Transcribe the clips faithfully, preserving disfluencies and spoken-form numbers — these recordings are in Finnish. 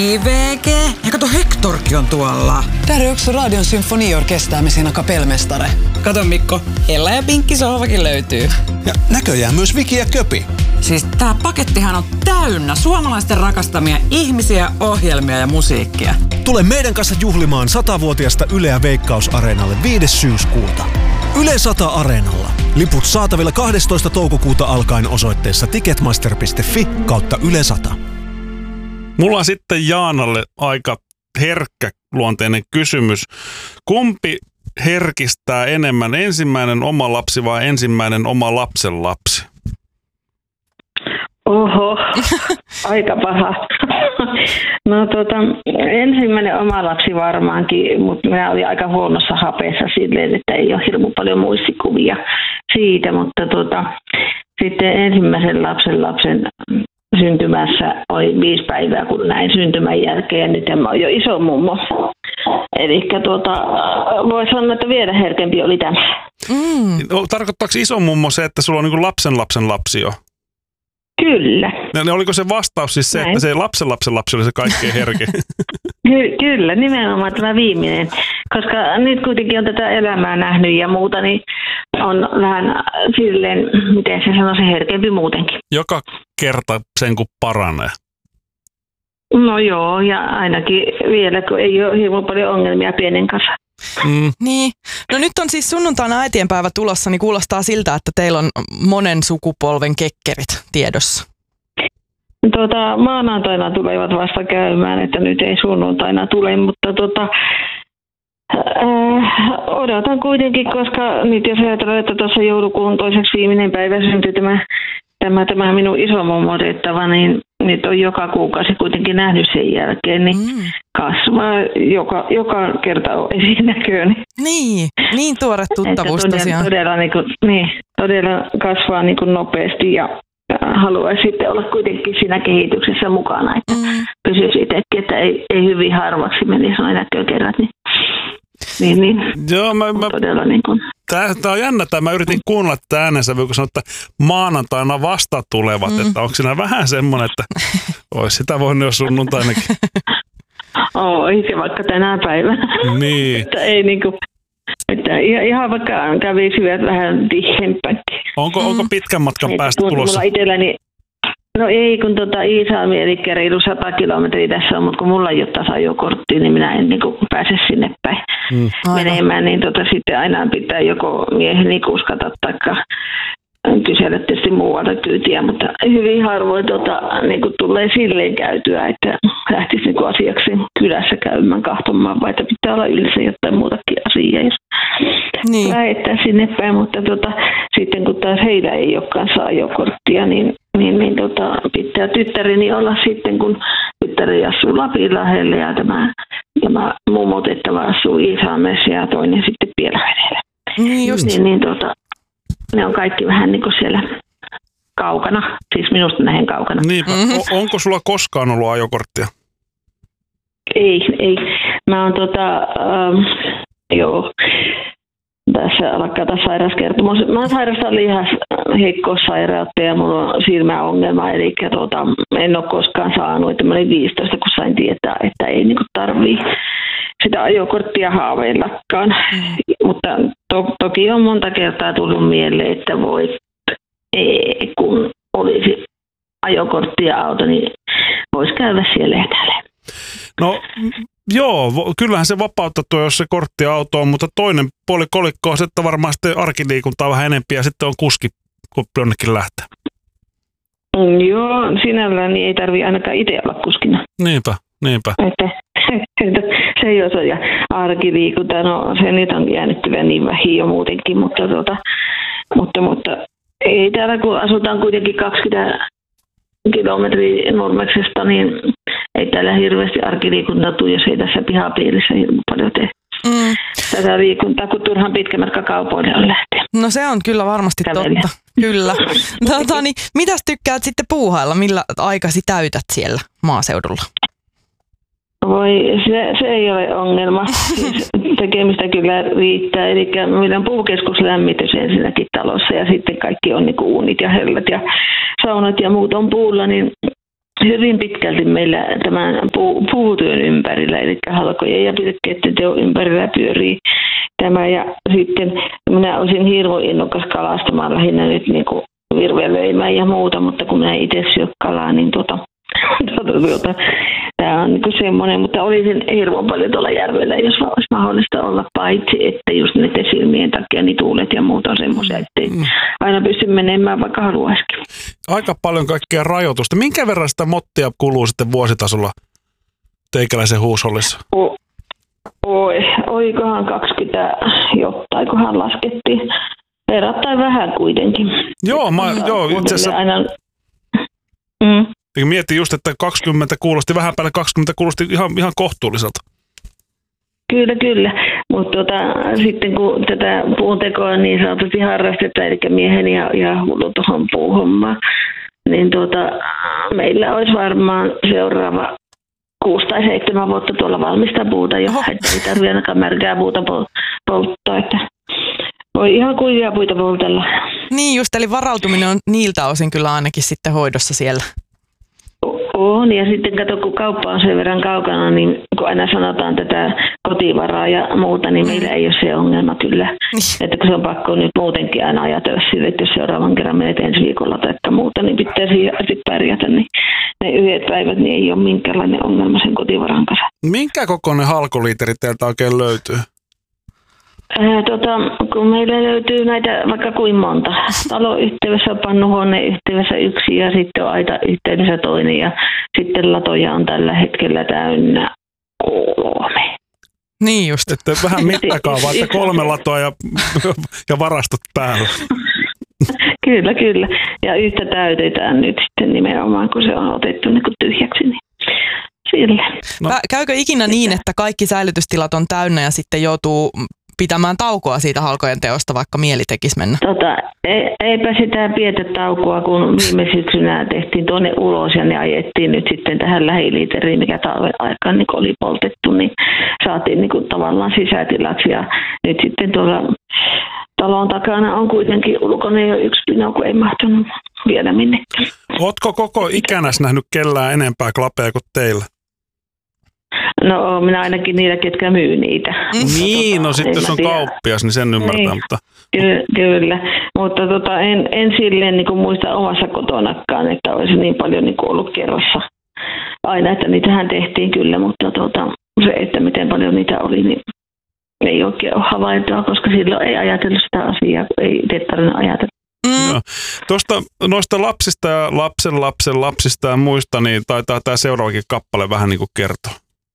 I V G. Ja kato, Hektorkin on tuolla. Där är också Radion symfoniorkester med sina kapellmästare. Kato Mikko, Hella ja Pinkki sohvakin löytyy. Ja näköjään myös Viki ja Köpi. Siis tää pakettihan on täynnä suomalaisten rakastamia ihmisiä, ohjelmia ja musiikkia. Tule meidän kanssa juhlimaan satavuotiasta Yleä Veikkaus-areenalle viides syyskuuta. Yle sata Areenalla. Liput saatavilla kahdestoista toukokuuta alkaen osoitteessa ticketmaster piste fi kautta Yle sata. Mulla on sitten Jaanalle aika herkkä luonteinen kysymys. Kumpi herkistää enemmän, ensimmäinen oma lapsi vai ensimmäinen oma lapsen lapsi? Oho, aika paha. No tota, ensimmäinen oma lapsi varmaankin, mutta minä olin aika huonossa hapeessa silleen, että ei ole hirmu paljon muistikuvia siitä, mutta tota, sitten ensimmäisen lapsen lapsen syntymässä oli viisi päivää, kun näin syntymän jälkeen, ja nyt mä oon jo iso mummo. Eli tuota, voi sanoa, että vielä herkempi oli tämä. Mm. Tarkoittaako iso mummo se, että sulla on niin kuin lapsen lapsen lapsi jo? Kyllä. Ja oliko se vastaus siis se, näin, että se lapsen lapsen lapsi oli se kaikkein herkein? Ky- kyllä, nimenomaan tämä viimeinen. Koska nyt kuitenkin on tätä elämää nähnyt ja muuta, niin on vähän silleen, miten se sanoo, se herkempi muutenkin. Joka kerta sen kun paranee. No joo, ja ainakin vielä, kun ei ole hirveän paljon ongelmia pienen kanssa. Mm. Niin. No nyt on siis sunnuntaina äitienpäivä tulossa, niin kuulostaa siltä, että teillä on monen sukupolven kekkerit tiedossa. Tuota, maanantaina tulevat vasta käymään, että nyt ei sunnuntaina tule, mutta tota, äh, odotan kuitenkin, koska nyt jos ajatellaan, että tuossa joulukuun toiseksi viimeinen päivä syntyi tämä, tämä, tämä minun isomummo otettava, niin nyt on joka kuukausi kuitenkin nähnyt sen jälkeen, niin mm. kasvaa joka, joka kerta on esinäköön. Niin, niin tuore tuttavuus todella, tosiaan. Todella, niin kuin, niin, todella kasvaa niin kuin nopeasti ja haluaisi sitten olla kuitenkin siinä kehityksessä mukana, että mm. pysyisi itsekin, että ei, ei hyvin harvaksi menisi noin näkökerrat. Niin, niin, niin. Joo, mä, mä, todella niin kuin. Tää, tää on jännä, tää. Mä yritin kuunnella tätä äänensävyä, kun sanoin, että maanantaina vasta tulevat, mm. että onko siinä vähän semmoinen, että olisi sitä voinut jo sunnuntainakin. Oi, se vaikka tänä päivänä. Niin. Että ei niinku, että ihan vaikka kävisivät vähän tihempäkin. Onko, mm. onko pitkän matkan päästä tulossa? Mulla itselläni, no ei, kun tota Iisalmi, eli reilu sata kilometriä tässä on, mutta kun mulla ei ole tasajokorttia, niin minä en niin pääse sinne päin mm. menemään, niin tota, sitten aina pitää joko mieheni kuskata taikka kysellä tietysti muualta kyytiä, mutta hyvin harvoin tota, niin tulee silleen käytyä, että lähtisi niin asiaksi kylässä käymään kahtomaan, vai että pitää olla yleensä jotain muutakin asiaa, jos niin lähettää sinne päin, mutta tota, sitten kun taas heillä ei olekaan ajokorttia, niin, niin, niin tota, pitää tyttäreni olla sitten, kun tyttäri asuu Lapinlahdella ja tämä, tämä mummo otettava asuu Iisalmessa ja toinen sitten Pielavedellä. Niin just. Niin, niin tota, ne on kaikki vähän niin kuin siellä kaukana, siis minusta nähen kaukana. Niinpä. Mm-hmm. O- onko sulla koskaan ollut ajokorttia? Ei, ei. Mä oon tota, ähm, joo, tässä alkaa taas sairauskertomus. Mä sairastan lihasheikkoussairautta ja mulla on silmäongelma, eli tota, en ole koskaan saanut, että mä olin viisitoista, kun sain tietää, että ei niin kuin tarvii sitä ajokorttia haaveillakaan. Mm. Mutta to- toki on monta kertaa tullut mieleen, että voi, ei, kun olisi ajokortti ja auto, niin voisi käydä siellä ja täällä. No joo, kyllähän se vapauttaa tuo, jos se kortti auto on, mutta toinen puoli kolikkoa on se, että varmaan sitten arkiliikuntaa vähän enempi ja sitten on kuski, kun jonnekin lähtee. Mm, joo, sinällään niin ei tarvitse ainakaan itse olla kuskina. Niinpä, niinpä. Että, se ei ole ja arkiliikunta, no se nyt on jäänyt kyllä niin vähin jo muutenkin, mutta, tuota, mutta, mutta ei täällä kun asutaan kuitenkin kaksikymmentä kilometriä Nurmeksesta, niin ei täällä hirveästi arkiliikuntaa tule, jos ei tässä pihapiirissä hirveän paljon tee. Mm. Tätä liikuntaa, kun turhan pitkä matka kaupoille on lähteä. No se on kyllä varmasti käveliä. Totta. Kyllä. Tota, niin, mitäs tykkäät sitten puuhailla? Millä aikasi täytät siellä maaseudulla? Voi, se, se ei ole ongelma. Siis tekemistä kyllä riittää. Eli meillä on puukeskuslämmitys ensinnäkin talossa ja sitten kaikki on niin kuin uunit ja hellät ja saunat ja muut on puulla, niin hyvin pitkälti meillä tämän puu, puutyön ympärillä, eli halkojen ja pilkkeiden ympärillä pyörii tämä. Ja sitten minä olisin hirveän innokas kalastamaan lähinnä nyt niin kuin virveleimää ja muuta, mutta kun minä itse syö kalaa, niin tuota, tuota, tuota, tämä on niin semmoinen, mutta olisin hirveän paljon tuolla järvellä, jos vaan olisi mahdollista olla, paitsi että just näiden silmien takia niin tuulet ja muut on semmoisia, ettei mm. aina pysty menemään, vaikka haluaisikin. Aika paljon kaikkea rajoitusta. Minkä verran sitä mottia kuluu sitten vuositasolla teikäläisen huushollissa? O- oi, oikohan kaksikymmentä jotain, kunhan laskettiin. Verrattain vähän kuitenkin. Joo, mä, ja joo itse asiassa aina... mm. mietin just, että kaksikymmentä kuulosti, vähän päälle kaksikymmentä kuulosti ihan, ihan kohtuulliselta. Kyllä, kyllä. Mutta tota, sitten kun tätä puuntekoa niin sanotusti harrastetaan, eli mieheni ja, ja hullu tuohon puuhommaan, niin tota, meillä olisi varmaan seuraava kuusi tai seitsemän vuotta tuolla valmista puuta jo, Oho. että ei tarvitse ainakaan märkää puuta polttaa, että voi ihan kuivia puita poltella. Niin just, eli varautuminen on niiltä osin kyllä ainakin sitten hoidossa siellä. On, ja sitten kato, kun kauppa on sen verran kaukana, niin kun aina sanotaan tätä kotivaraa ja muuta, niin meillä ei ole se ongelma kyllä. Että kun se on pakko nyt muutenkin aina ajatella sille, että jos seuraavan kerran menet ensi viikolla tai muuta, niin pitää sitten pärjätä, niin ne yhdet päivät niin ei ole minkäänlainen ongelma sen kotivaran kanssa. Minkä kokoinen halkoliiteri teiltä oikein löytyy? Ää, tota, kun meillä löytyy näitä vaikka kuin monta. Taloyhteydessä on pannuhuoneen yhteydessä yksi ja sitten on aita yhteydessä toinen ja sitten latoja on tällä hetkellä täynnä kolme. Niin just. Että vähän mittakaavaa, että kolme latoa ja, ja varastot päällä. Kyllä, kyllä. Ja yhtä täytetään nyt sitten nimenomaan, kun se on otettu niin kuin tyhjäksi. Niin sillä. No. Käykö ikinä niin, että kaikki säilytystilat on täynnä ja sitten joutuu pitämään taukoa siitä halkojen teosta, vaikka mieli tekisi mennä? Tota, ei, eipä sitä pietä taukoa, kun viime syksynä tehtiin tuonne ulos ja ne ajettiin nyt sitten tähän lähiliiteriin, mikä talven aikaan niin oli poltettu, niin saatiin niin kuin tavallaan sisätilaksi ja nyt sitten tuolla talon takana on kuitenkin ulkona jo yksi pino, kun ei mahtunut vielä minnekään. Ootko koko ikänäs nähnyt kellään enempää klapeja kuin teillä? No minä ainakin niillä, ketkä myy niitä. Niin, no sitten jos on kauppias, niin sen ymmärtää. Niin, mutta... Ky- kyllä, mutta tota, en, en silleen niin kuin muista omassa kotonakaan, että olisi niin paljon niin kuin ollut kerroissa aina, että niitähän tehtiin kyllä, mutta tota, se, että miten paljon niitä oli, niin ei oikein ole havaintoa, koska silloin ei ajatellut sitä asiaa, kun ei itse tarvinnut ajatella. Mm. No, tuosta noista lapsista ja lapsen lapsen lapsista ja muista, niin taitaa tämä seuraavakin kappale vähän niin kuin kertoa.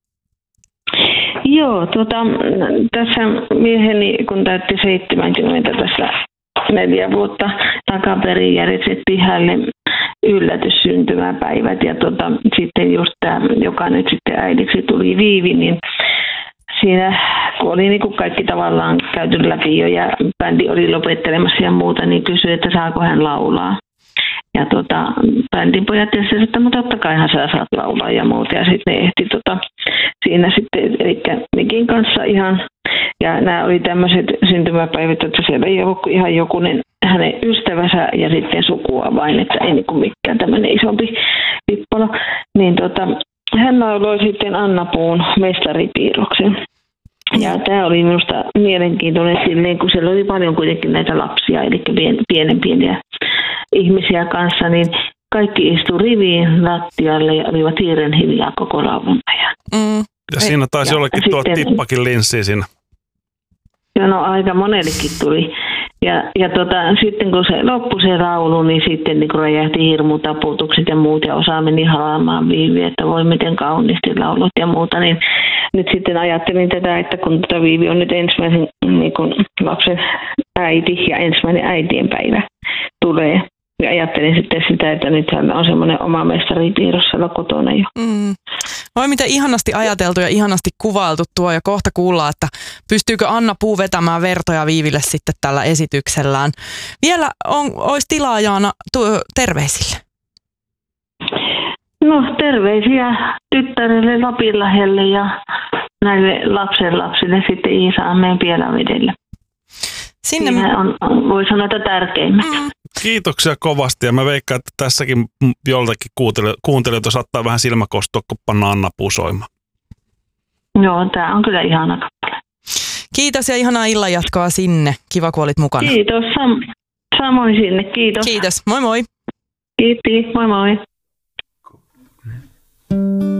Joo, tuota, tässä mieheni, kun täytti seitsemänkymmentä tässä neljä vuotta takaperin, järjestettiin hänelle yllätyssyntymäpäivät. Ja tuota, sitten just tämä, joka nyt sitten äidiksi tuli Viivi, niin siinä kun oli niin kuin kaikki tavallaan käyty läpi jo ja bändi oli lopettelemassa ja muuta, niin kysyi, että saako hän laulaa. Ja tuota, bändin pojat tietysti, että no totta kaihan sä saat laulaa ja muuta. Ja sitten ne ehti tota, siinä sitten, eli Mikin kanssa ihan, ja nämä oli tämmöiset syntymäpäivät, että siellä ei ollut ihan jokunen hänen ystävänsä ja sitten sukua vain, että ei niin kuin mikään tämmöinen isompi pippalo. Niin tota, hän lauloi sitten Anna Puun Mestaripiirroksen. Ja tämä oli minusta mielenkiintoinen silleen, kun siellä oli paljon kuitenkin näitä lapsia, eli pien, pienen pieniä ihmisiä kanssa, niin kaikki istuivat riviin lattialle ja olivat hiiren hiljaa koko laulun ajan. Mm. Ja siinä taisi ja jollekin tuo tippakin linssiä siinä. Ja no aika monellekin tuli. Ja, ja tota, sitten kun se loppui se laulu, niin sitten niin räjähti hirmutaputukset ja muut, ja osa meni halaamaan Viiviä, että voi miten kauniisti laulut ja muuta. Niin nyt sitten ajattelin tätä, että kun tota Viivi on nyt ensimmäisen niin kun lapsen äiti ja ensimmäinen äitien päivä tulee. Ja ajattelin sitten sitä, että nyt hän on semmoinen oma mestaripiirros siellä kotona jo. Mm. Voi miten ihanasti ajateltu ja ihanasti kuvailtu tuo, ja kohta kuullaan, että pystyykö Anna Puu vetämään vertoja Viiville sitten tällä esityksellään. Vielä on, olisi tilaa, Jaana, tu- terveisille. No terveisiä tyttärelle Lapinlahdelle ja näille lapsenlapsille sitten Iisalmeen Pielavedelle. Sinne Siinä on, voi sanoa, että tärkeimmät. Mm. Kiitoksia kovasti ja mä veikkaan, että tässäkin joltakin kuuntelijoita saattaa vähän silmäkostua, kun pannaan Anna Puu soimaan. Joo, tää on kyllä ihana kappale. Kiitos ja ihanaa illanjatkoa sinne. Kiva, kun olit mukana. Kiitos, sam- samoin sinne. Kiitos. Kiitos, moi moi. Kiitos, moi moi.